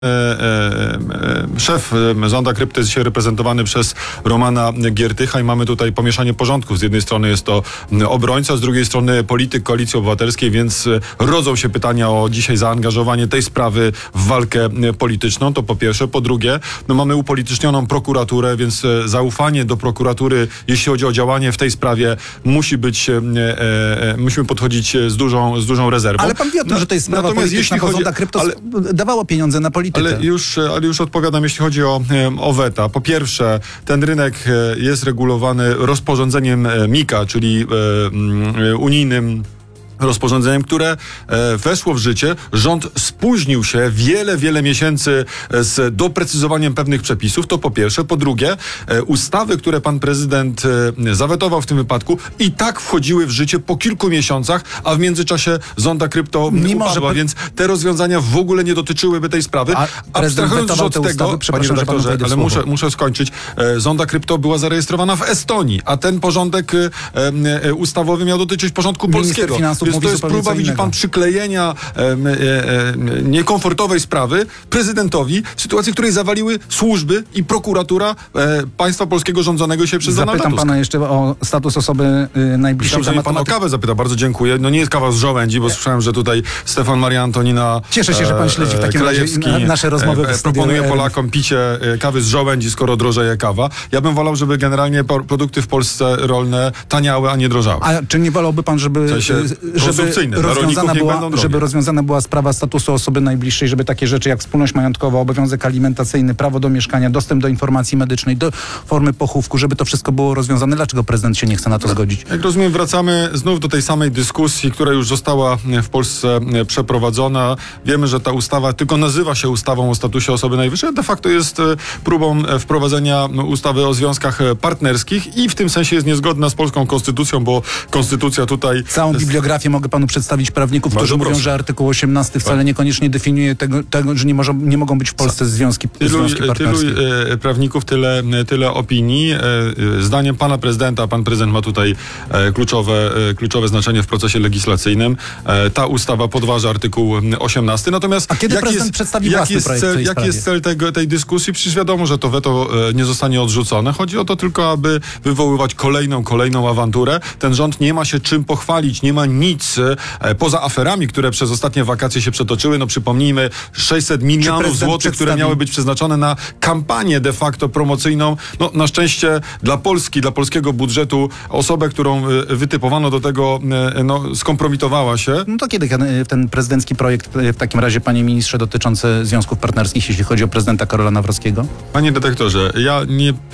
Szef Zonda Krypty jest dzisiaj reprezentowany przez Romana Giertycha i mamy tutaj pomieszanie porządków. Z jednej strony jest to obrońca, z drugiej strony polityk Koalicji Obywatelskiej, więc rodzą się pytania o dzisiaj zaangażowanie tej sprawy w walkę polityczną. To po pierwsze. Po drugie, mamy upolitycznioną prokuraturę, więc zaufanie do prokuratury, jeśli chodzi o działanie w tej sprawie, musimy podchodzić z dużą rezerwą. Ale pan wie o tym, że to jest sprawa polityczna, bo Zonda Krypto dawało pieniądze na politykę. Ale już odpowiadam, jeśli chodzi o weta. Po pierwsze, ten rynek jest regulowany rozporządzeniem MiCA, czyli unijnym rozporządzeniem, które weszło w życie. Rząd spóźnił się wiele miesięcy z doprecyzowaniem pewnych przepisów. To po pierwsze. Po drugie, ustawy, które pan prezydent zawetował w tym wypadku, i tak wchodziły w życie po kilku miesiącach, a w międzyczasie Zonda Krypto upadła, więc te rozwiązania w ogóle nie dotyczyłyby tej sprawy. Abstrahując już od tego, panie redaktorze, ale muszę skończyć. Zonda Krypto była zarejestrowana w Estonii, a ten porządek ustawowy miał dotyczyć porządku polskiego. Więc to jest próba, widzi pan, przyklejenia niekomfortowej sprawy prezydentowi w sytuacji, w której zawaliły służby i prokuratura państwa polskiego rządzonego się przez Donalda Tuska. Zapytam pana jeszcze o status osoby najbliższej. Myślałem, że mnie pan o kawę zapyta. Bardzo dziękuję. No nie jest kawa z żołędzi, bo słyszałem, że tutaj Stefan Maria Antonina Cieszę się, że pan śledzi w takim razie nasze rozmowy. Proponuje Polakom picie kawy z żołędzi, skoro drożeje kawa. Ja bym wolał, żeby generalnie produkty w Polsce rolne taniały, a nie drożały. A czy nie wolałby pan, żeby rozwiązana była sprawa statusu osoby najbliższej, żeby takie rzeczy jak wspólność majątkowa, obowiązek alimentacyjny, prawo do mieszkania, dostęp do informacji medycznej, do formy pochówku, żeby to wszystko było rozwiązane? Dlaczego prezydent się nie chce na to zgodzić? Jak rozumiem, wracamy znów do tej samej dyskusji, która już została w Polsce przeprowadzona. Wiemy, że ta ustawa tylko nazywa się ustawą o statusie osoby najwyższej, a de facto jest próbą wprowadzenia ustawy o związkach partnerskich i w tym sensie jest niezgodna z polską konstytucją, bo konstytucja tutaj... Całą bibliografię mogę panu przedstawić prawników, którzy mówią, że artykuł 18 wcale niekoniecznie definiuje tego, że nie mogą być w Polsce związki partnerskie. Tylu prawników, tyle opinii. Zdaniem pana prezydenta, pan prezydent ma tutaj kluczowe znaczenie w procesie legislacyjnym. Ta ustawa podważa artykuł 18. Natomiast a kiedy prezydent przedstawi własny projekt w tej jaki jest cel tej dyskusji? Przecież wiadomo, że to weto nie zostanie odrzucone. Chodzi o to tylko, aby wywoływać kolejną awanturę. Ten rząd nie ma się czym pochwalić, nie ma nic poza aferami, które przez ostatnie wakacje się przetoczyły. No przypomnijmy, 600 milionów złotych, które miały być przeznaczone na kampanię de facto promocyjną. No na szczęście dla Polski, dla polskiego budżetu osobę, którą wytypowano do tego, skompromitowała się. No to kiedy ten prezydencki projekt w takim razie, panie ministrze, dotyczący związków partnerskich, jeśli chodzi o prezydenta Karola Nawrockiego? Panie redaktorze, ja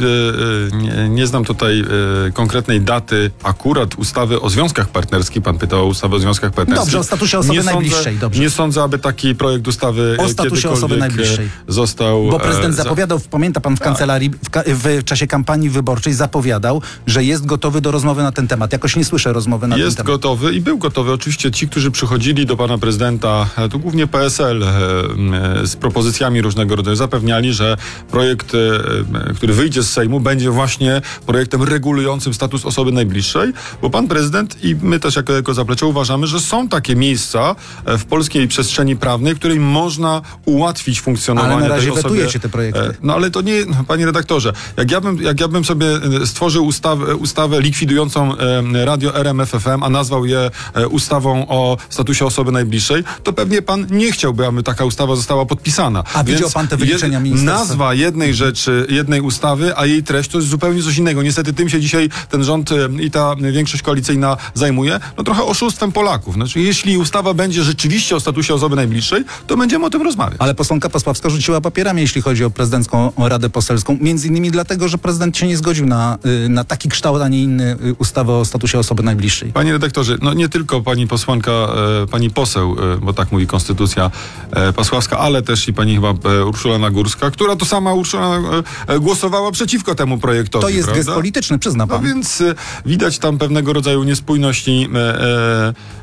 nie znam tutaj konkretnej daty akurat ustawy o związkach partnerskich. Pan pytał o ustawę o związkach partnerskich. Dobrze, o statusie osoby najbliższej. Dobrze. Nie sądzę, aby taki projekt ustawy o statusie osoby najbliższej został... Bo prezydent zapowiadał, pamięta pan w kancelarii, w czasie kampanii wyborczej zapowiadał, że jest gotowy do rozmowy na ten temat. Jakoś nie słyszę rozmowy na ten temat. Jest gotowy i był gotowy. Oczywiście ci, którzy przychodzili do pana prezydenta, to głównie PSL, z propozycjami różnego rodzaju, zapewniali, że projekt, który wyjdzie z Sejmu, będzie właśnie projektem regulującym status osoby najbliższej, bo pan prezydent i my też jako zaplecze uważamy, że są takie miejsca w polskiej przestrzeni prawnej, w której można ułatwić funkcjonowanie tej osoby. Ale na razie wetujecie te projekty. No ale to nie, panie redaktorze, jak ja bym sobie stworzył ustawę likwidującą radio RMF FM, a nazwał je ustawą o statusie osoby najbliższej, to pewnie pan nie chciałby, aby taka ustawa została podpisana. A widział pan te wyliczenia ministerstwa? Nazwa jednej rzeczy, jednej ustawy, a jej treść to jest zupełnie coś innego. Niestety tym się dzisiaj ten rząd i ta większość koalicyjna zajmuje. No trochę oszustwem Polaków. Znaczy, jeśli ustawa będzie rzeczywiście o statusie osoby najbliższej, to będziemy o tym rozmawiać. Ale posłanka Pasławska rzuciła papierami, jeśli chodzi o prezydencką Radę Poselską. Między innymi dlatego, że prezydent się nie zgodził na taki kształt, a nie inny ustawy o statusie osoby najbliższej. Panie redaktorze, no nie tylko pani posłanka, pani poseł, bo tak mówi konstytucja, Pasławska, ale też i pani chyba Urszula Nagórska, która to sama Urszula głosowała przeciwko temu projektowi. To jest gest polityczny, przyzna pan. No więc widać tam pewnego rodzaju niespójności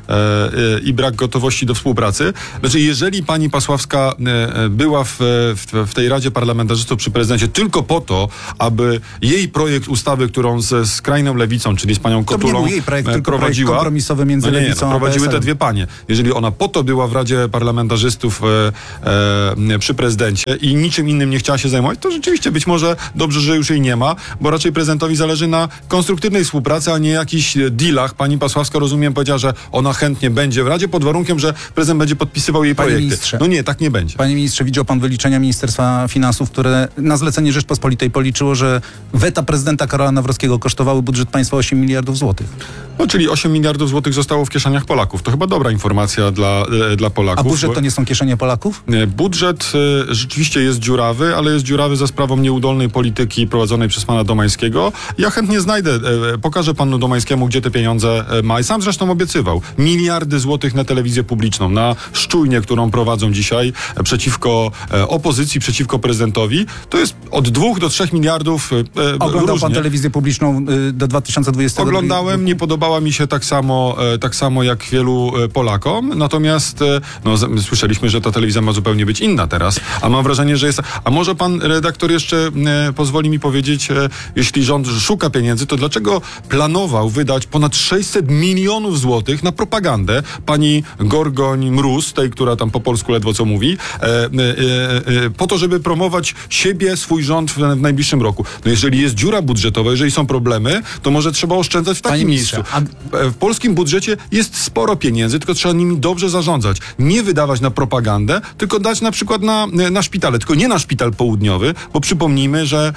i brak gotowości do współpracy. Znaczy, jeżeli pani Pasławska była w tej Radzie Parlamentarzystów przy prezydencie tylko po to, aby jej projekt ustawy, którą ze skrajną lewicą, czyli z panią To nie Kotulą był jej projekt, tylko projekt prowadziła, kompromisowy między lewicą a prowadziły te PSL-em. dwie panie. Jeżeli ona po to była w Radzie Parlamentarzystów przy prezydencie i niczym innym nie chciała się zajmować, to rzeczywiście być może dobrze, że już jej nie ma, bo raczej prezydentowi zależy na konstruktywnej współpracy, a nie jakichś dealach. Pani Pasławska, rozumiem, powiedziała, że ona chętnie będzie w Radzie pod warunkiem, że prezydent będzie podpisywał jej Panie projekty. ministrze. No nie, tak nie będzie. Panie ministrze, widział pan wyliczenia Ministerstwa Finansów, które na zlecenie Rzeczpospolitej policzyło, że weta prezydenta Karola Nawrockiego kosztowały budżet państwa 8 miliardów złotych. No, czyli 8 miliardów złotych zostało w kieszeniach Polaków. To chyba dobra informacja dla Polaków. A budżet bo- to nie są kieszenie Polaków? Budżet rzeczywiście jest dziurawy, ale jest dziurawy za sprawą nieudolnej polityki prowadzonej przez pana Domańskiego. Ja chętnie znajdę, pokażę panu Domańskiemu, gdzie te pieniądze ma. I sam zresztą obiecywał miliardy złotych na telewizję publiczną, na szczujnię, którą prowadzą dzisiaj przeciwko opozycji, przeciwko prezydentowi. To jest od 2 do 3 miliardów Oglądał pan różnie. telewizję publiczną do 2020 Oglądałem, nie podobała mi się tak samo jak wielu Polakom, natomiast słyszeliśmy, że ta telewizja ma zupełnie być inna teraz, a mam wrażenie, że jest... A może pan redaktor jeszcze pozwoli mi powiedzieć, jeśli rząd szuka pieniędzy, to dlaczego planował wydać ponad 600 milionów złotych na propagandę pani Gorgoń-Mróz, tej, która tam po polsku ledwo co mówi, po to, żeby promować siebie, swój rząd w najbliższym roku. No jeżeli jest dziura budżetowa, jeżeli są problemy, to może trzeba oszczędzać w takim Panie miejscu. ministrze, W polskim budżecie jest sporo pieniędzy, tylko trzeba nimi dobrze zarządzać. Nie wydawać na propagandę, tylko dać na przykład na szpitale. Tylko nie na szpital południowy, bo przypomnijmy, że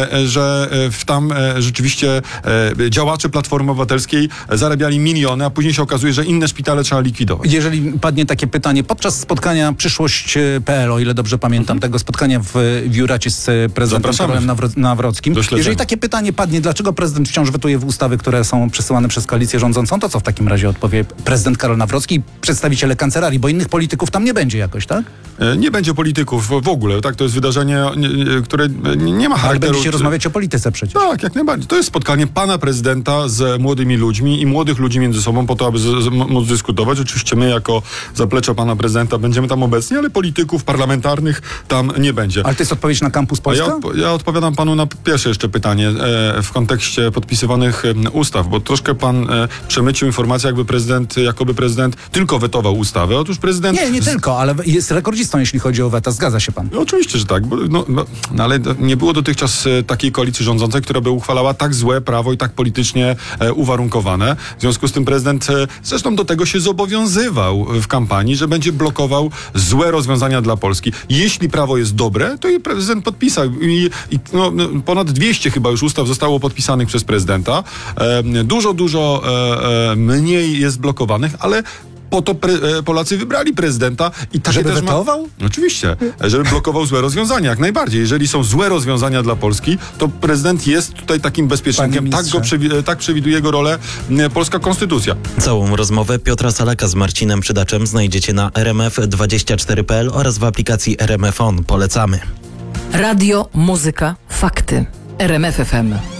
tam rzeczywiście działacze Platformy Obywatelskiej zarabiali miliony, a później się okazuje, że inne szpitale trzeba likwidować. Jeżeli padnie takie pytanie, podczas spotkania Przyszłość.pl, o ile dobrze pamiętam, tego spotkania w Juracie z prezydentem Zapraszamy. Karolem Nawrockim. Do śledzenia. Jeżeli takie pytanie padnie, dlaczego prezydent wciąż wetuje w ustawy, które są przesyłane przez koalicję rządzącą, to co w takim razie odpowie prezydent Karol Nawrocki i przedstawiciele kancelarii, bo innych polityków tam nie będzie jakoś, tak? Nie będzie polityków w ogóle, tak? To jest wydarzenie, które nie ma Ale charakteru... będziecie rozmawiać o polityce przecież. Tak, jak najbardziej. To jest spotkanie pana prezydenta z młodymi ludźmi i młodych ludzi między sobą po to, aby móc dyskutować. Oczywiście my jako zaplecze pana prezydenta będziemy tam obecni, ale polityków parlamentarnych tam nie będzie. Ale to jest odpowiedź na Kampus A Polska? ja odpowiadam panu na pierwsze jeszcze pytanie w kontekście podpisywanych ustaw, bo troszkę pan przemycił informację, jakoby prezydent tylko wetował ustawy. Otóż prezydent... Nie tylko, ale jest rekordzistą, jeśli chodzi o weta. Zgadza się pan. No, oczywiście, że tak, ale nie było dotychczas takiej koalicji rządzącej, która by uchwalała tak złe prawo i tak politycznie uwarunkowane. W związku z tym prezydent zresztą do tego się zobowiązywał w kampanii, że będzie blokował złe rozwiązania dla Polski. Jeśli prawo jest dobre, to je prezydent podpisał i ponad 200 chyba już ustaw zostało podpisanych przez prezydenta. Dużo mniej jest blokowanych, ale po to Polacy wybrali prezydenta i takie Żeby też wetował? Oczywiście, żeby blokował złe rozwiązania, jak najbardziej. Jeżeli są złe rozwiązania dla Polski, to prezydent jest tutaj takim bezpiecznikiem. Tak przewiduje jego rolę polska konstytucja. Całą rozmowę Piotra Salaka z Marcinem Przydaczem znajdziecie na rmf24.pl oraz w aplikacji RMF On. Polecamy. Radio, muzyka, fakty. RMF FM.